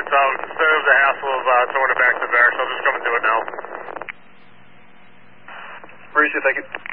It's instead of the hassle of throwing it back to the barracks, I'll just come and do it now. Appreciate it, thank you.